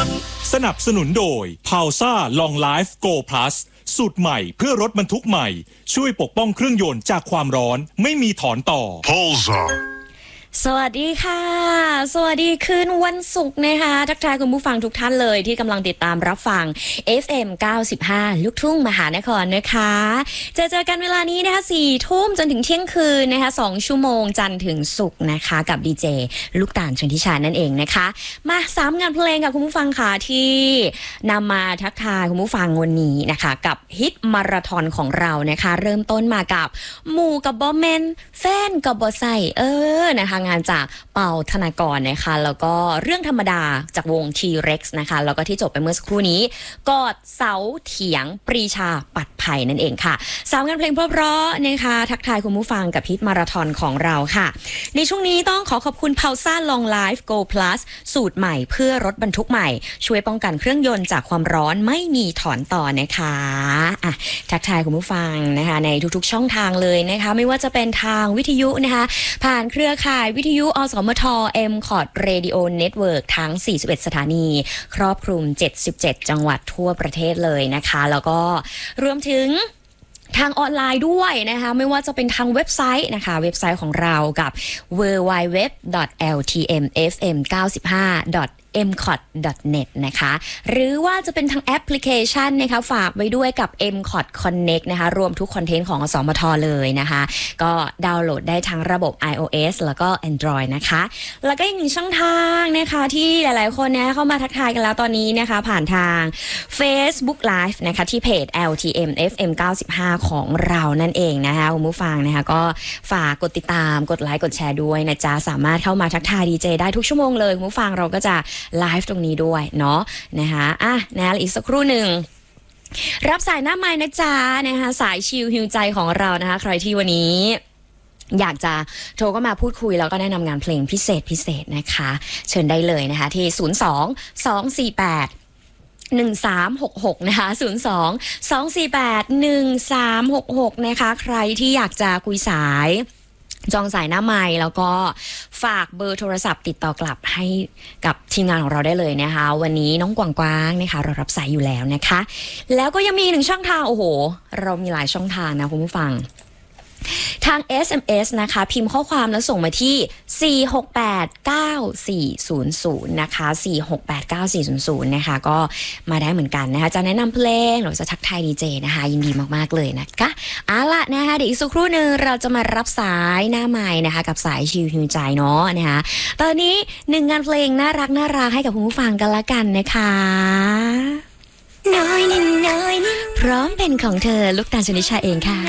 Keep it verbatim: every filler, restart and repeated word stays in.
สนับสนุนโดย Pausa Long Life Go Plus สูตรใหม่เพื่อรถบรรทุกใหม่ช่วยปกป้องเครื่องยนต์จากความร้อนไม่มีถอนต่อ Pausa สวัสดีค่ะสวัสดีคืนวันศุกร์นะคะทักทายคุณผู้ฟังทุกท่านเลยที่กำลังติดตามรับฟัง เอฟ เอ็ม เก้าสิบห้า ลูกทุ่งมหานครนะคะเจอเจอกันเวลานี้นะคะสี่ทุ่มจนถึงเที่ยงคืนนะคะสองชั่วโมงจันทร์ถึงศุกร์นะคะกับดีเจลูกตาลชนทิชานั่นเองนะคะมาสามงานเพลงกับคุณผู้ฟังค่ะที่นำมาทักทายคุณผู้ฟังวันนี้นะคะกับฮิตมาราธอนของเรานะคะเริ่มต้นมากับหมู่กับบอมเมนแฟนกับบอใส่เออนะคะงานจากเป่าธนากรนะคะแล้วก็เรื่องธรรมดาจากวง T-Rex นะคะแล้วก็ที่จบไปเมื่อสักครู่นี้กอดเสาเถียงปรีชาปัดไผ่นั่นเองค่ะสาวงานเพลงเพราะๆนะคะทักทายคุณผู้ฟังกับฮิตมาราธอนของเราค่ะในช่วงนี้ต้องขอขอบคุณ Pausa Long Life Go Plus สูตรใหม่เพื่อรถบรรทุกใหม่ช่วยป้องกันเครื่องยนต์จากความร้อนไม่มีถอนต่อนะคะอ่ะทักทายคุณผู้ฟังนะคะในทุกๆช่องทางเลยนะคะไม่ว่าจะเป็นทางวิทยุนะคะผ่านเครือข่ายวิทยุอสมท เอ็ม คอร์ด Radio Network ทั้งสี่สิบเอ็ดสถานีครอบคลุมเจ็ดสิบเจ็ดจังหวัดทั่วประเทศเลยนะคะแล้วก็รวมถึงทางออนไลน์ด้วยนะคะไม่ว่าจะเป็นทางเว็บไซต์นะคะเว็บไซต์ของเรากับ ดับเบิลยู ดับเบิลยู ดับเบิลยู ดอท แอล ที เอ็ม เอฟ เอ็ม เก้าสิบห้า ดอท เอ็ม คอร์ด ดอท เน็ต นะคะหรือว่าจะเป็นทางแอปพลิเคชันนะคะฝากไว้ด้วยกับ เอ็ม คอร์ด Connect นะคะรวมทุกคอนเทนต์ของอสมทเลยนะคะก็ดาวน์โหลดได้ทั้งระบบ iOS แล้วก็ Android นะคะแล้วก็อีกหนึ่งช่องทางนะคะที่หลายๆคนเนี่ยเข้ามาทักทายกันแล้วตอนนี้นะคะผ่านทาง Facebook Live นะคะที่เพจ แอล ที เอ็ม เอฟ เอ็ม เก้าสิบห้า ของเรานั่นเองนะคะคุณผู้ฟังนะคะก็ฝากกดติดตามกดไลค์กดแชร์ด้วยนะจ๊ะสามารถเข้ามาทักทายดีเจได้ทุกชั่วโมงเลยคุณผู้ฟังเราก็จะไลฟ์ตรงนี้ด้วยเนาะนะคะอ่ะนะอีกสักครู่หนึ่งรับสายหน้าไมค์นะจ๊ะนะคะสายชิลฮิวใจของเรานะคะใครที่วันนี้อยากจะโทรก็มาพูดคุยแล้วก็แนะนำงานเพลงพิเศษพิเศษนะคะเชิญได้เลยนะคะที่ศูนย์ สอง สอง สี่ แปด หนึ่ง สาม หก หกนะคะศูนย์ สอง สอง สี่ แปด หนึ่ง สาม หก หกนะคะใครที่อยากจะคุยสายจองสายหน้าไมค์แล้วก็ฝากเบอร์โทรศัพท์ติดต่อกลับให้กับทีมงานของเราได้เลยนะคะวันนี้น้องกวางกวางนะคะเรารับสายอยู่แล้วนะคะแล้วก็ยังมีหนึ่งช่องทางโอ้โหเรามีหลายช่องทางนะคุณผู้ฟังทาง เอส เอ็ม เอส นะคะพิมพ์ข้อความแล้วส่งมาที่สี่ หก แปด เก้า สี่ ศูนย์ ศูนย์นะคะสี่ หก แปด เก้า สี่ ศูนย์ ศูนย์นะคะก็มาได้เหมือนกันนะคะจะแนะนำเพลงหรือจะทักทายดีเจนะคะยินดีมากๆเลยนะคะเอาล่ะนะคะเดี๋ยวอีกสักครู่นึงเราจะมารับสายหน้าไมค์นะคะกับสายชิลฮิวใจเนาะนะคะตอนนี้หนึ่งงานเพลงน่ารักน่ารักให้กับคุณผู้ฟังกันละกันนะคะน้อยนิดน้อยนิดพร้อมเป็นของเธอลูกตาลชนิชาเองค่ะ